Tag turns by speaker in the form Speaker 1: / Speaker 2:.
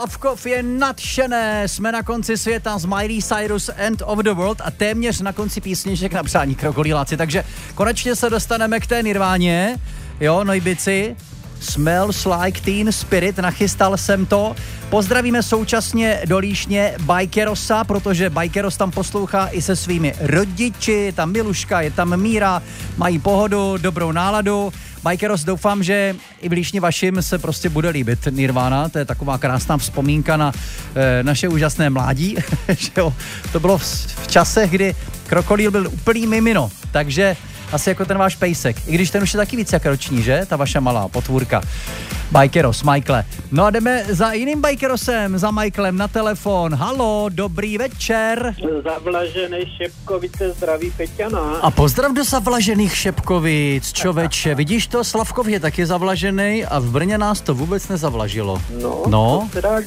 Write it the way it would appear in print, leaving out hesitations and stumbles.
Speaker 1: Slavkov je nadšené, jsme na konci světa z Miley Cyrus End of the World a téměř na konci písniček na přání krokodýláci, takže konečně se dostaneme k té Nirváně, jo, Nojbici, Smells Like Teen Spirit, nachystal jsem to. Pozdravíme současně do Líšně Bajkerosa, protože Bajkeros tam poslouchá i se svými rodiči, je tam Miluška, je tam Míra, mají pohodu, dobrou náladu. Bajkeros, doufám, že i v Líšni vašim se prostě bude líbit Nirvana, to je taková krásná vzpomínka na naše úžasné mládí, že jo, to bylo v časech, kdy krokodýl byl úplný mimino, takže asi jako ten váš pejsek, i když ten už je taky víc jak roční, že? Ta vaše malá potvůrka. Bajkeros, Michaele. No a jdeme za jiným Bajkerosem, za Michaelem na telefon. Halo, dobrý večer.
Speaker 2: Zavlažený Šepkovice, zdraví Peťana.
Speaker 1: A pozdrav do zavlažených Šepkovic, čověče. Vidíš to, Slavkov je taky zavlažený a v Brně nás to vůbec nezavlažilo.
Speaker 2: No. To teda